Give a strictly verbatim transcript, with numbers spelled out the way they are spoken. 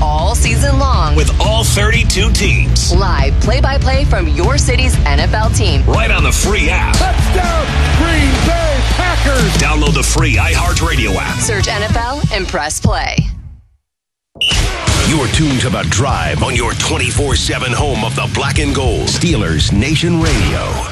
all season long. With all thirty-two teams. Live play-by-play from your city's N F L team. Right on the free app. Touchdown, Green Bay Packers. Download the free iHeartRadio app. Search N F L and press play. You're tuned to The Drive on your twenty-four seven home of the Black and Gold. Steelers Nation Radio.